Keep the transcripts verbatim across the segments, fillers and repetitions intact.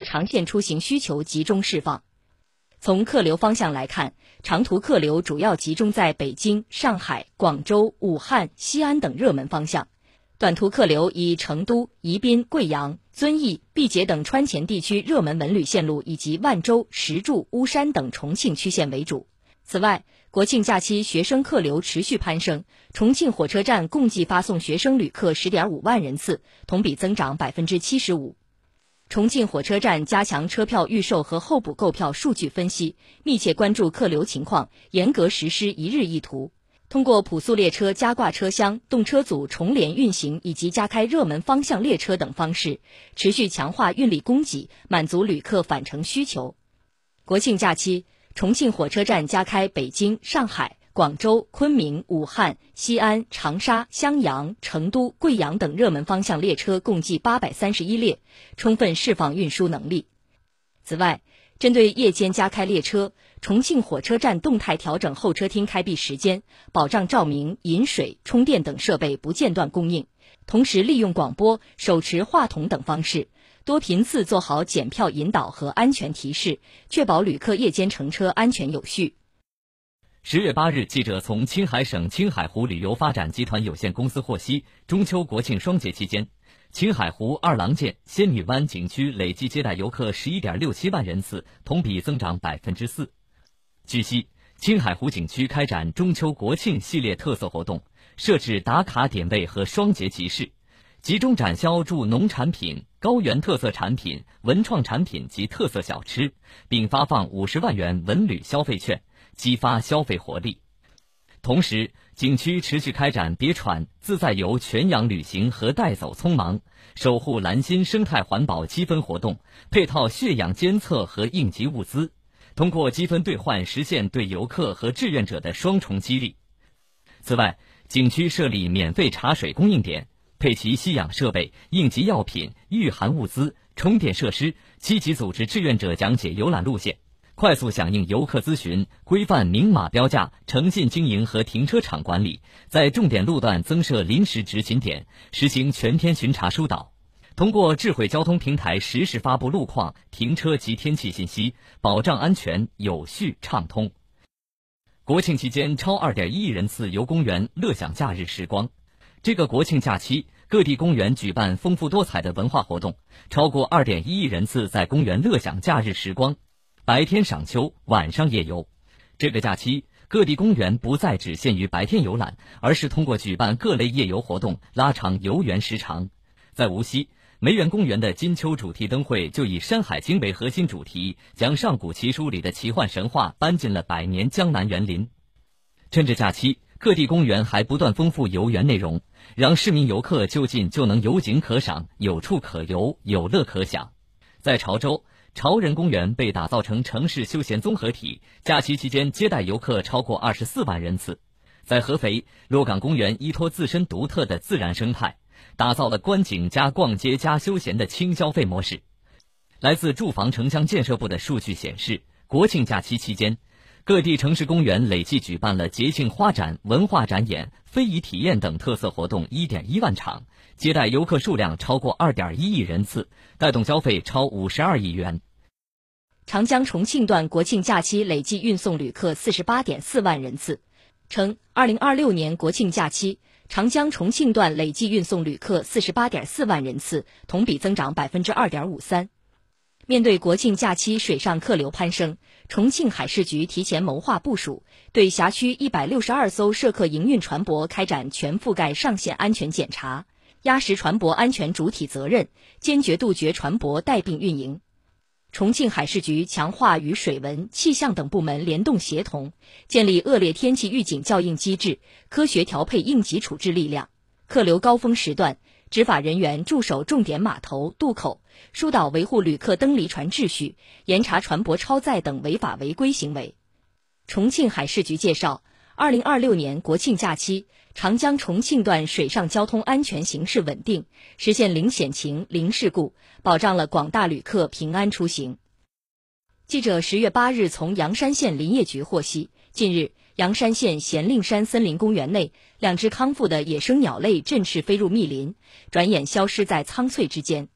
长线出行需求集中释放。从客流方向来看，长途客流主要集中在北京、上海、广州、武汉、西安等热门方向，短途客流以成都、宜宾、贵阳、遵义、毕节等川黔地区热门文旅线路以及万州、石柱、巫山等重庆区线为主。此外，国庆假期学生客流持续攀升，重庆火车站共计发送学生旅客 十点五万人次，同比增长 百分之七十五。重庆火车站加强车票预售和候补购票数据分析，密切关注客流情况，严格实施一日一图。通过普速列车加挂车厢、动车组重联运行以及加开热门方向列车等方式，持续强化运力供给，满足旅客返程需求。国庆假期，重庆火车站加开北京、上海、广州、昆明、武汉、西安、长沙、襄阳、成都、贵阳等热门方向列车共计八百三十一列，充分释放运输能力。此外，针对夜间加开列车，重庆火车站动态调整候车厅开闭时间，保障照明、饮水、充电等设备不间断供应，同时利用广播、手持话筒等方式，多频次做好检票引导和安全提示，确保旅客夜间乘车安全有序。 十月八日，记者从青海省青海湖旅游发展集团有限公司获悉，中秋国庆双节期间，青海湖二郎剑、仙女湾景区累计接待游客 十一点六七万人次，同比增长 百分之四。据悉，青海湖景区开展中秋国庆系列特色活动，设置打卡点位和双节集市，集中展销助农产品、高原特色产品、文创产品及特色小吃，并发放五十万元文旅消费券，激发消费活力。同时，景区持续开展别闯自在游全洋旅行和带走匆忙、守护蓝心生态环保积分活动，配套血氧监测和应急物资，通过积分兑换实现对游客和志愿者的双重激励。此外，景区设立免费茶水供应点，配齐吸氧设备、应急药品、御寒物资、充电设施，积极组织志愿者讲解游览路线，快速响应游客咨询，规范明码标价、诚信经营和停车场管理，在重点路段增设临时执勤点，实行全天巡查疏导。通过智慧交通平台实时发布路况、停车及天气信息，保障安全有序畅通。国庆期间，超 二点一亿人次游公园，乐享假日时光。这个国庆假期，各地公园举办丰富多彩的文化活动，超过 二点一亿人次在公园乐享假日时光，白天赏秋，晚上夜游。这个假期，各地公园不再只限于白天游览，而是通过举办各类夜游活动，拉长游园时长。在无锡，梅园公园的金秋主题灯会就以《山海经》为核心主题，将上古奇书里的奇幻神话搬进了百年江南园林。趁着假期，各地公园还不断丰富游园内容，让市民游客就近就能有景可赏，有处可游，有乐可享。在潮州，潮人公园被打造成城市休闲综合体，假期期间接待游客超过二十四万人次。在合肥，洛岗公园依托自身独特的自然生态，打造了观景加逛街加休闲的轻消费模式。来自住房城乡建设部的数据显示，国庆假期期间，各地城市公园累计举办了节庆花展、文化展演、非遗体验等特色活动 一点一万场，接待游客数量超过 二点一亿人次，带动消费超五十二亿元。 长江重庆段国庆假期累计运送旅客 四十八点四万人次，称二零二六年国庆假期，长江重庆段累计运送旅客 四十八点四万人次，同比增长 百分之二点五三。面对国庆假期水上客流攀升，重庆海事局提前谋划部署，对辖区一百六十二艘涉客营运船舶开展全覆盖上线安全检查，压实船舶安全主体责任，坚决杜绝船舶带病运营。重庆海事局强化与水文、气象等部门联动协同，建立恶劣天气预警校应机制，科学调配应急处置力量。客流高峰时段，执法人员驻守重点码头、渡口，疏导维护旅客登离船秩序，严查船舶超载等违法违规行为。重庆海事局介绍，二零二六年国庆假期，长江重庆段水上交通安全形势稳定，实现零险情、零事故，保障了广大旅客平安出行。记者十月八日从阳山县林业局获悉，近日，阳山县咸令山森林公园内，两只康复的野生鸟类振翅飞入密林，转眼消失在苍翠之间。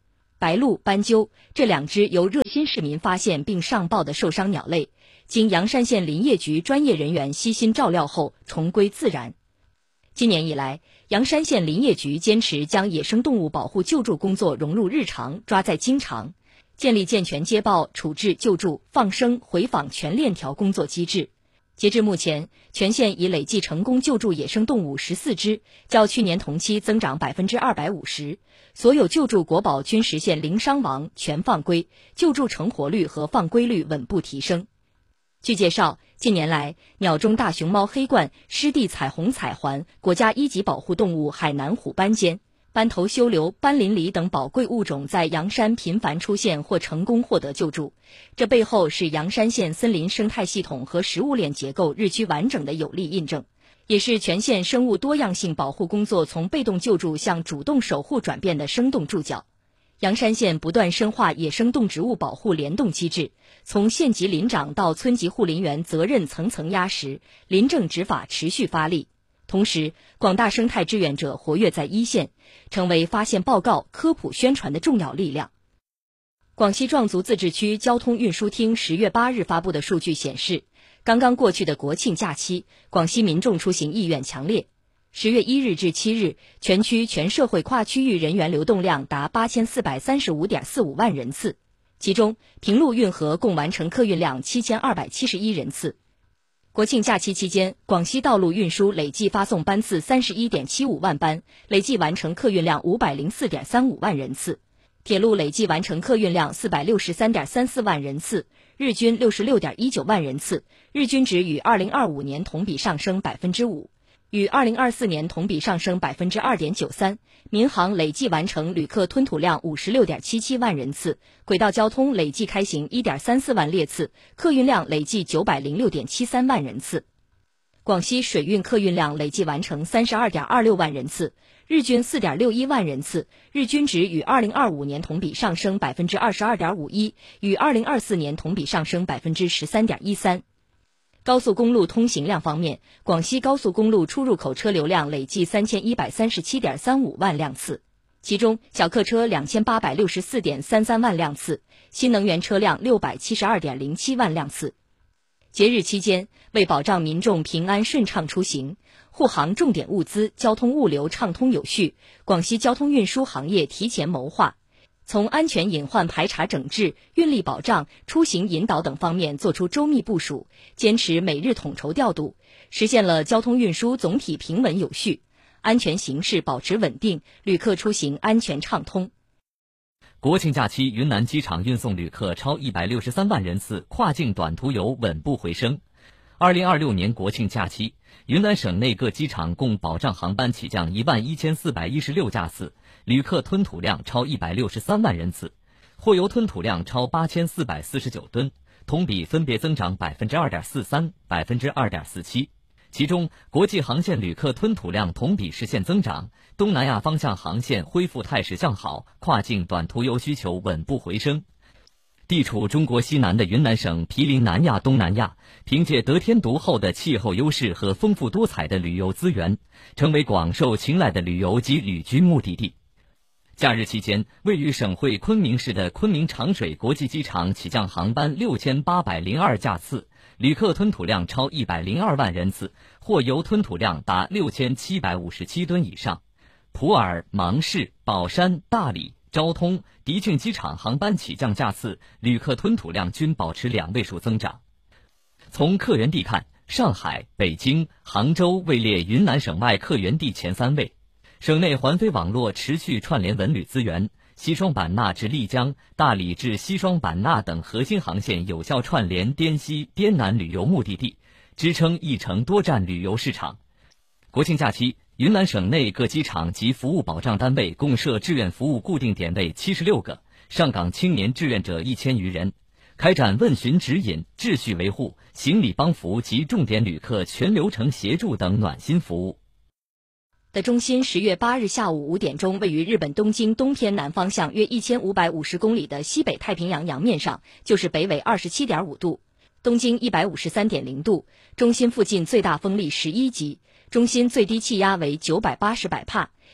白鹭、斑鸠这两只由热心市民发现并上报的受伤鸟类，经阳山县林业局专业人员悉心照料后重归自然。今年以来，阳山县林业局坚持将野生动物保护救助工作融入日常，抓在经常，建立健全接报、处置、救助、放生、回访全链条工作机制。截至目前，全县已累计成功救助野生动物十四只，较去年同期增长百分之二百五十。所有救助国宝均实现零伤亡、全放归，救助成活率和放归率稳步提升。据介绍，近年来，鸟中大熊猫黑冠、湿地彩虹彩环、国家一级保护动物海南虎斑尖、斑头修流、斑鳞狸等宝贵物种在阳山频繁出现或成功获得救助，这背后是阳山县森林生态系统和食物链结构日趋完整的有力印证，也是全县生物多样性保护工作从被动救助向主动守护转变的生动注脚。阳山县不断深化野生动植物保护联动机制，从县级林长到村级护林员责任层层压实，林政执法持续发力。同时，广大生态志愿者活跃在一线，成为发现报告、科普宣传的重要力量。广西壮族自治区交通运输厅十月八日发布的数据显示，刚刚过去的国庆假期，广西民众出行意愿强烈。十月一日至七日，全区全社会跨区域人员流动量达八千四百三十五点四五万人次，其中平陆运河共完成客运量七千二百七十一人次。国庆假期期间，广西道路运输累计发送班次三十一点七五万班，累计完成客运量五百零四点三五万人次；铁路累计完成客运量四百六十三点三四万人次，日均六十六点一九万人次，日均值与二零二五年同比上升百分之五。与二零二四年同比上升百分之二点九三，民航累计完成旅客吞吐量五十六点七七万人次，轨道交通累计开行一点三四万列次，客运量累计九百零六点七三万人次。广西水运客运量累计完成三十二点二六万人次，日均四点六一万人次，日均值与二零二五年同比上升百分之二十二点五一，与二零二四年同比上升百分之十三点一三。高速公路通行量方面，广西高速公路出入口车流量累计三千一百三十七点三五万辆次，其中小客车两千八百六十四点三三万辆次，新能源车辆六百七十二点零七万辆次。节日期间，为保障民众平安顺畅出行，护航重点物资交通物流畅通有序，广西交通运输行业提前谋划，从安全隐患排查整治、运力保障、出行引导等方面做出周密部署，坚持每日统筹调度，实现了交通运输总体平稳有序，安全形势保持稳定，旅客出行安全畅通。 国庆假期，云南机场运送旅客超一百六十三万人次，跨境短途游稳步回升。二零二六年国庆假期，云南省内各机场共保障航班起降一万一千四百一十六架次，旅客吞吐量超一百六十三万人次，货油吞吐量超八千四百四十九吨，同比分别增长百分之二点四三、百分之二点四七。其中，国际航线旅客吞吐量同比实现增长，东南亚方向航线恢复态势向好，跨境短途游需求稳步回升。地处中国西南的云南省毗邻南亚、东南亚，凭借得天独厚的气候优势和丰富多彩的旅游资源，成为广受青睐的旅游及旅居目的地。假日期间，位于省会昆明市的昆明长水国际机场起降航班六千八百零二架次，旅客吞吐量超一百零二万人次，货油吞吐量达六千七百五十七吨以上。普洱、芒市、保山、大理、昭通、迪庆机场航班起降架次、旅客吞吐量均保持两位数增长。从客源地看，上海、北京、杭州位列云南省外客源地前三位。省内环飞网络持续串联文旅资源，西双版纳至丽江、大理至西双版纳等核心航线有效串联滇西、滇南旅游目的地，支撑一城多站旅游市场。国庆假期，云南省内各机场及服务保障单位共设志愿服务固定点位七十六个，上岗青年志愿者一千余人，开展问询指引、秩序维护、行李帮扶及重点旅客全流程协助等暖心服务。 的中心十月八日下午五点钟，位于日本东京东偏南方向约一千五百五十公里的西北太平洋洋面上，就是北纬二十七点五度，东经一百五十三点零度，中心附近最大风力十一级，中心最低气压为九百八十百帕，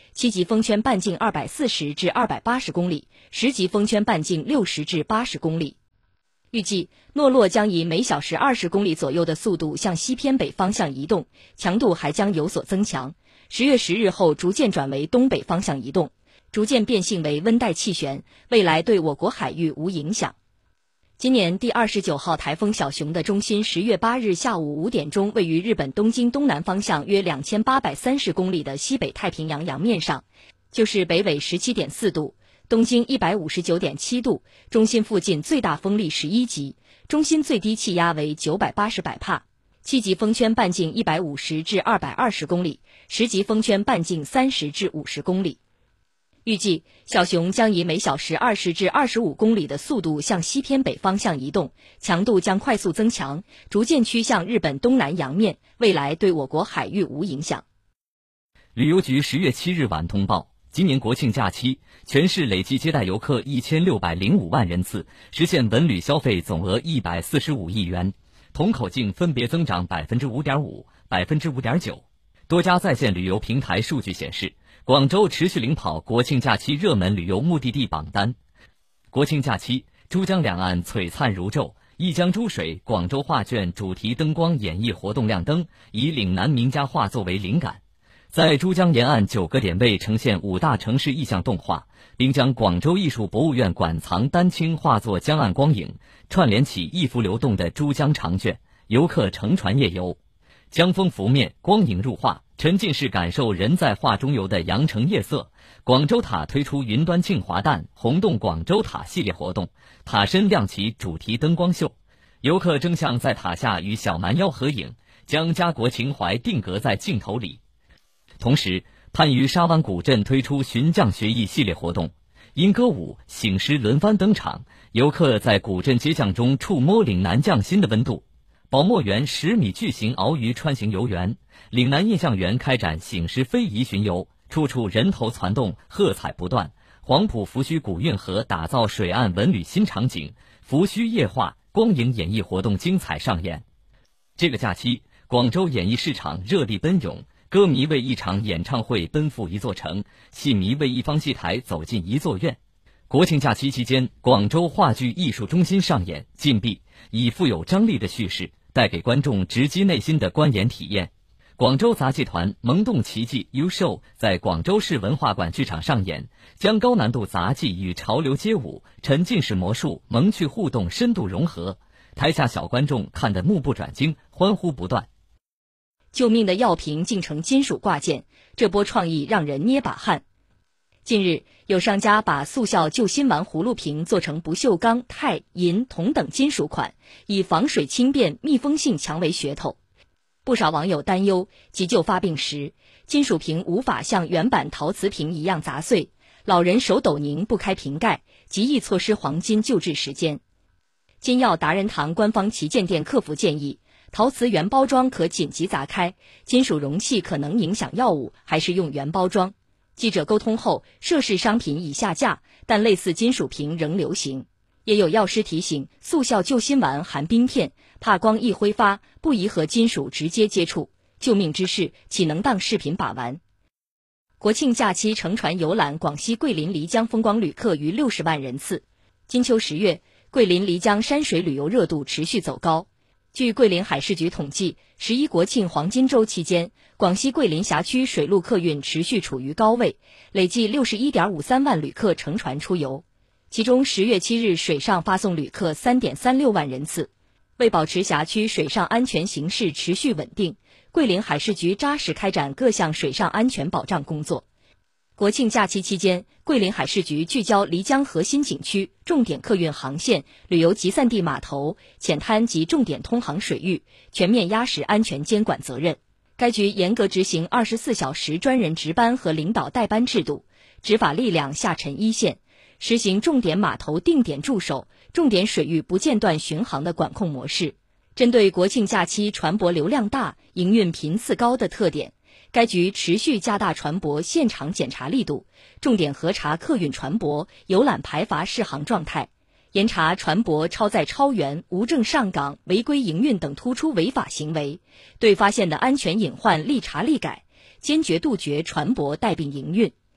七级风圈半径二百四十至二百八十公里，十级风圈半径六十至八十公里。预计诺洛将以每小时二十公里左右的速度向西偏北方向移动，强度还将有所增强。十月十日后逐渐转为东北方向移动，逐渐变性为温带气旋，未来对我国海域无影响。今年第二十九号台风小熊的中心十月八日下午五点钟位于日本东京东南方向约两千八百三十公里的西北太平洋洋面上，就是北纬 十七点四度，东经 一百五十九点七度，中心附近最大风力十一级，中心最低气压为九百八十百帕，七级风圈半径一百五十至二百二十公里，十级风圈半径三十至五十公里。预计小熊将以每小时二十至二十五公里的速度向西偏北方向移动，强度将快速增强，逐渐趋向日本东南洋面，未来对我国海域无影响。 旅游局十月七日晚通报，今年国庆假期，全市累计接待游客一千六百零五万人次，实现文旅消费总额一百四十五亿元，同口径分别增长 百分之五点五、百分之五点九。多家在线旅游平台数据显示，广州持续领跑国庆假期热门旅游目的地榜单。国庆假期，珠江两岸璀璨如昼，一江珠水广州画卷主题灯光演绎活动亮灯，以岭南名家画作为灵感，在珠江沿岸九个点位呈现五大城市意象动画，并将广州艺术博物院馆藏丹青画作江岸光影串联起一幅流动的珠江长卷，游客乘船夜游。江风拂面，光影入画，沉浸式感受人在画中游的羊城夜色。广州塔推出云端庆华诞红洞广州塔系列活动，塔身亮起主题灯光秀，游客争相在塔下与小蛮腰合影，将家国情怀定格在镜头里。同时，番禺沙湾古镇推出寻匠学艺系列活动，因歌舞、醒狮轮番登场，游客在古镇街巷中触摸岭南匠心的温度。宝墨园十米巨型鳌鱼穿行游园，岭南印象园开展醒狮非遗巡游，处处人头攒动，喝彩不断。黄埔福盱古运河打造水岸文旅新场景，福盱夜话光影演艺活动精彩上演。这个假期，广州演艺市场热力奔涌，歌迷为一场演唱会奔赴一座城，戏迷为一方戏台走进一座院。国庆假期期间，广州话剧艺术中心上演《禁闭》，以富有张力的叙事带给观众直击内心的观演体验。广州杂技团萌动奇迹 U Show 在广州市文化馆剧场上演，将高难度杂技与潮流街舞、沉浸式魔术、萌趣互动深度融合，台下小观众看得目不转睛，欢呼不断。 救命的药瓶竟成金属挂件，这波创意让人捏把汗。近日，有商家把速效救心丸葫芦瓶做成不锈钢、钛、银、铜等金属款，以防水轻便、密封性强为噱头。不少网友担忧，急救发病时，金属瓶无法像原版陶瓷瓶一样砸碎，老人手抖拧不开瓶盖，极易错失黄金救治时间。金药达人堂官方旗舰店客服建议，陶瓷原包装可紧急砸开，金属容器可能影响药物，还是用原包装。记者沟通后，涉事商品已下架，但类似金属瓶仍流行。也有药师提醒，速效救心丸含冰片，怕光一挥发，不宜和金属直接接触。救命之事，岂能当视频把玩？国庆假期乘船游览广西桂林漓江风光旅客逾六十万人次。金秋十月，桂林漓江山水旅游热度持续走高。据桂林海事局统计，十一国庆黄金周期间，广西桂林辖区水陆客运持续处于高位，累计 六十一点五三万旅客乘船出游。其中十月七日水上发送旅客 三点三六万人次。为保持辖区水上安全形势持续稳定，桂林海事局扎实开展各项水上安全保障工作。国庆假期期间，桂林海事局聚焦漓江核心景区、重点客运航线、旅游集散地码头、浅滩及重点通航水域，全面压实安全监管责任。该局严格执行二十四小时专人值班和领导带班制度，执法力量下沉一线，实行重点码头定点驻守、重点水域不间断巡航的管控模式。针对国庆假期船舶流量大、营运频次高的特点，该局持续加大船舶现场检查力度，重点核查客运船舶游览排筏适航状态，严查船舶超载超员、无证上岗、违规营运等突出违法行为，对发现的安全隐患立查立改，坚决杜绝船舶带病营运。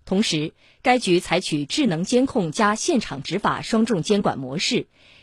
同时，该局采取智能监控加现场执法双重监管模式，